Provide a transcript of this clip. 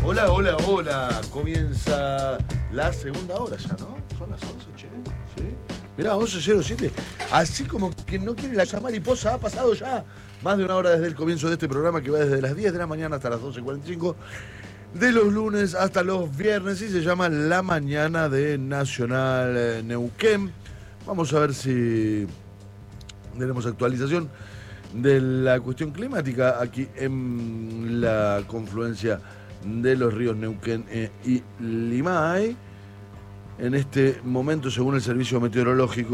Hola, hola, hola. Comienza la segunda hora ya, ¿no? Son las 11, che. ¿Sí? Mirá, 11:07. Así como quien no quiere la mariposa, ha pasado ya más de una hora desde el comienzo de este programa que va desde las 10 de la mañana hasta las 12:45. De los lunes hasta los viernes y se llama La Mañana de Nacional Neuquén. Vamos a ver si tenemos actualización de la cuestión climática aquí en la confluencia de los ríos Neuquén y Limay. En este momento, según el servicio meteorológico,